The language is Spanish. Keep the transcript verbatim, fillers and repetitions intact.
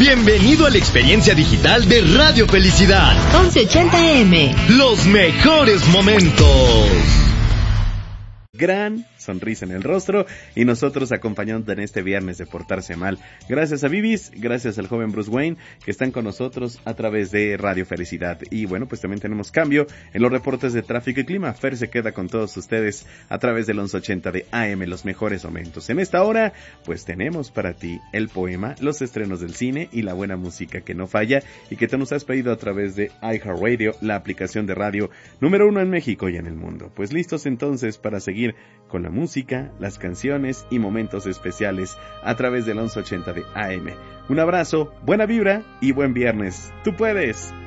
Bienvenido a la experiencia digital de Radio Felicidad. once ochenta A M. Los mejores momentos. Gran sonrisa en el rostro y nosotros acompañando en este viernes de Portarse Mal. Gracias a Vivis, gracias al joven Bruce Wayne que están con nosotros a través de Radio Felicidad. Y bueno, pues también tenemos cambio en los reportes de tráfico y clima. Fer se queda con todos ustedes a través del once ochenta de A M, los mejores momentos. En esta hora, pues tenemos para ti el poema, los estrenos del cine y la buena música que no falla y que te nos has pedido a través de iHeartRadio, la aplicación de radio número uno en México y en el mundo. Pues listos entonces para seguir con la música, las canciones y momentos especiales a través del once ochenta de A M. Un abrazo, buena vibra y buen viernes. ¡Tú puedes!